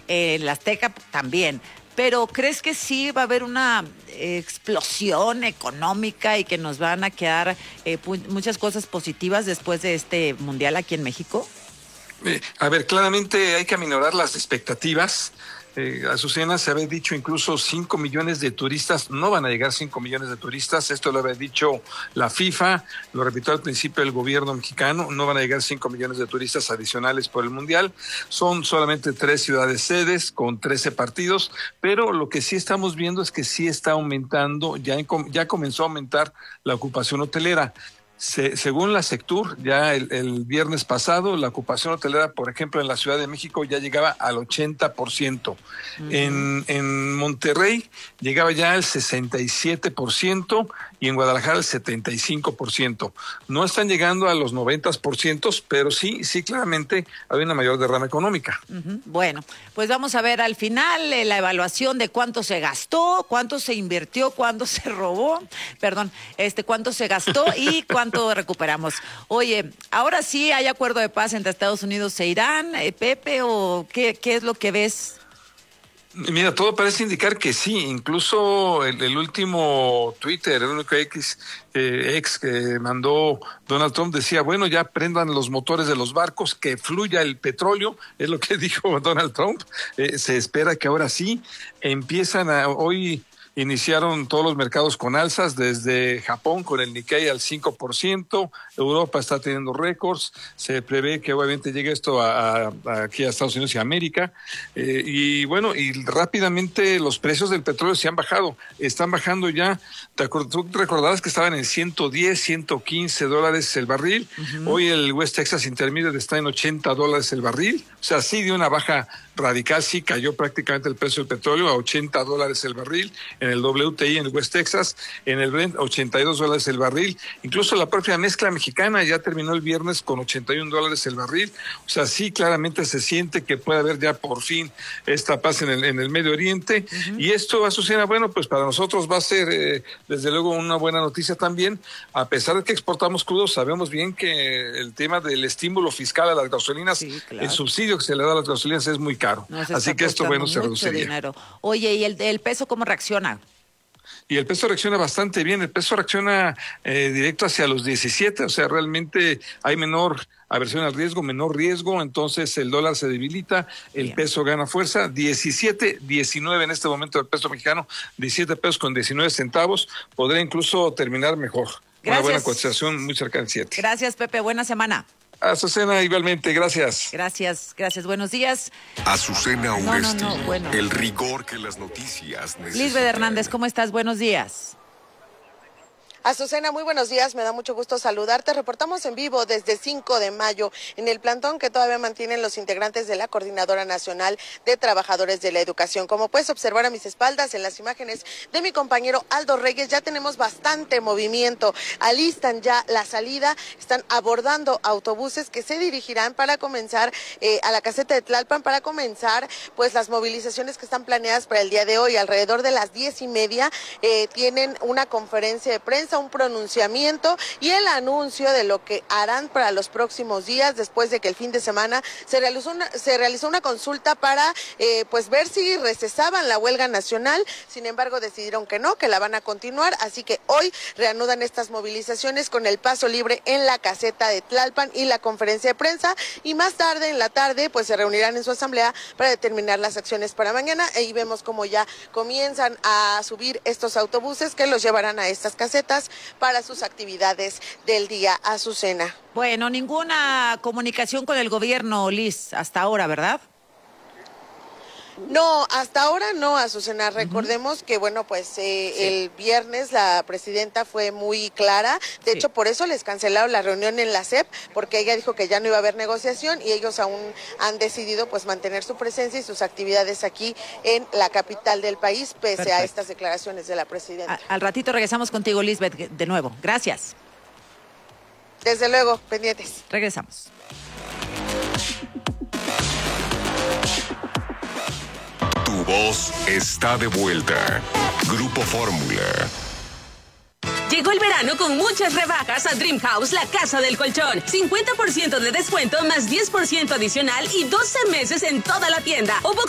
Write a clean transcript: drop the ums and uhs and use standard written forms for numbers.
el Azteca también. Pero ¿crees que sí va a haber una explosión económica y que nos van a quedar muchas cosas positivas después de este mundial aquí en México? A ver, claramente hay que aminorar las expectativas. Azucena, se había dicho incluso 5 millones de turistas, no van a llegar 5 millones de turistas, esto lo había dicho la FIFA, lo repitió al principio el gobierno mexicano, no van a llegar 5 millones de turistas adicionales por el Mundial, son solamente 3 ciudades sedes con 13 partidos, pero lo que sí estamos viendo es que sí está aumentando, ya comenzó a aumentar la ocupación hotelera. Según la Sectur, ya el viernes pasado, la ocupación hotelera, por ejemplo, en la Ciudad de México ya llegaba al 80%. Uh-huh. En Monterrey llegaba ya al 67% y en Guadalajara al 75%. No están llegando a los 90%, pero sí claramente hay una mayor derrama económica. Uh-huh. Bueno, pues vamos a ver al final la evaluación de cuánto se gastó, cuánto se invirtió, cuánto se robó, cuánto se gastó y cuánto recuperamos. Oye, ahora sí hay acuerdo de paz entre Estados Unidos e Irán, Pepe, o qué es lo que ves? Mira, todo parece indicar que sí, incluso el último Twitter, el único ex que mandó Donald Trump decía, bueno, ya prendan los motores de los barcos, que fluya el petróleo, es lo que dijo Donald Trump. Se espera que ahora sí hoy iniciaron todos los mercados con alzas, desde Japón con el Nikkei al 5%, Europa está teniendo récords, se prevé que obviamente llegue esto aquí a Estados Unidos y América, y rápidamente los precios del petróleo se han bajado, están bajando ya, tú recordarás que estaban en $110, $115 el barril, uh-huh. Hoy el West Texas Intermediate está en $80 el barril, o sea, sí dio una baja radical, sí cayó prácticamente el precio del petróleo a $80 el barril, en el WTI, en el West Texas, en el Brent, $82 el barril. Incluso la propia mezcla mexicana ya terminó el viernes con $81 el barril. O sea, sí, claramente se siente que puede haber ya por fin esta paz en el Medio Oriente. Uh-huh. Y esto, Azucena, bueno, pues para nosotros va a ser, desde luego, una buena noticia también. A pesar de que exportamos crudo, sabemos bien que el tema del estímulo fiscal a las gasolinas, sí, claro, el subsidio que se le da a las gasolinas es muy caro. Así que esto, bueno, se reduciría. Dinero. Oye, ¿y el peso cómo reacciona? Y el peso reacciona bastante bien, el peso reacciona directo hacia los 17, o sea, realmente hay menor aversión al riesgo, menor riesgo, entonces el dólar se debilita, el peso gana fuerza, 19 en este momento el peso mexicano, 17 pesos con 19 centavos, podría incluso terminar mejor. Gracias. Una buena cotización muy cercana al 7. Gracias, Pepe, buena semana. Azucena, igualmente, gracias. Gracias, buenos días. Azucena Uresti, bueno. El rigor que las noticias necesitan. Lisbeth Hernández, ¿cómo estás? Buenos días. Azucena, muy buenos días, me da mucho gusto saludarte. Reportamos en vivo desde 5 de mayo en el plantón que todavía mantienen los integrantes de la Coordinadora Nacional de Trabajadores de la Educación. Como puedes observar a mis espaldas en las imágenes de mi compañero Aldo Reyes, ya tenemos bastante movimiento. Alistan ya la salida, están abordando autobuses que se dirigirán para comenzar a la caseta de Tlalpan, para comenzar pues las movilizaciones que están planeadas para el día de hoy. Alrededor de las 10:30 tienen una conferencia de prensa, un pronunciamiento y el anuncio de lo que harán para los próximos días, después de que el fin de semana se realizó una consulta para pues ver si recesaban la huelga nacional. Sin embargo, decidieron que no, que la van a continuar, así que hoy reanudan estas movilizaciones con el paso libre en la caseta de Tlalpan y la conferencia de prensa, y más tarde, en la tarde, pues se reunirán en su asamblea para determinar las acciones para mañana. Y vemos cómo ya comienzan a subir estos autobuses que los llevarán a estas casetas para sus actividades del día. Azucena. Bueno, ninguna comunicación con el gobierno, Liz, hasta ahora, ¿verdad? No, hasta ahora no, Azucena. Recordemos que, bueno, pues el viernes la presidenta fue muy clara. De hecho, por eso les cancelaron la reunión en la SEP, porque ella dijo que ya no iba a haber negociación y ellos aún han decidido pues mantener su presencia y sus actividades aquí en la capital del país, pese a estas declaraciones de la presidenta. Al ratito regresamos contigo, Lisbeth, de nuevo. Gracias. Desde luego, pendientes. Regresamos. Tu voz está de vuelta. Grupo Fórmula. Llegó el verano con muchas rebajas a Dream House, la casa del colchón. 50% de descuento más 10% adicional y 12 meses en toda la tienda.